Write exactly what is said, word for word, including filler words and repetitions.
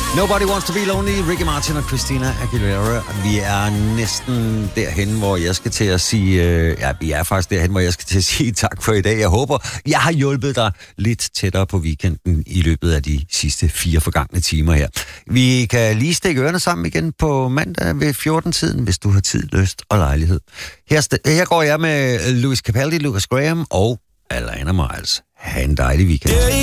Nobody Wants to Be Lonely, Ricky Martin og Christina Aguilera. Vi er næsten derhen, hvor jeg skal til at sige... Øh, ja, vi er faktisk derhen, hvor jeg skal til at sige tak for i dag. Jeg håber, jeg har hjulpet dig lidt tættere på weekenden i løbet af de sidste fire forgangne timer her. Vi kan lige stikke ørerne sammen igen på mandag ved fjorten-tiden, hvis du har tid, lyst og lejlighed. Her, her går jeg med Louis Capaldi, Lucas Graham og Alana Miles. Ha' en dejlig weekend.